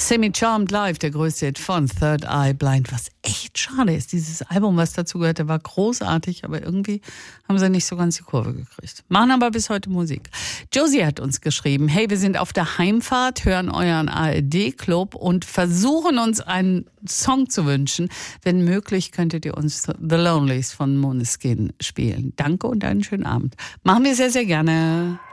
Semi-Charmed Live, der größte Hit von Third Eye Blind, was echt schade ist. Dieses Album, was dazu gehörte, war großartig, aber irgendwie haben sie nicht so ganz die Kurve gekriegt. Machen aber bis heute Musik. Josie hat uns geschrieben, hey, wir sind auf der Heimfahrt, hören euren ARD-Club und versuchen uns einen Song zu wünschen. Wenn möglich, könntet ihr uns The Lonelies von Måneskin spielen. Danke und einen schönen Abend. Machen wir sehr, sehr gerne.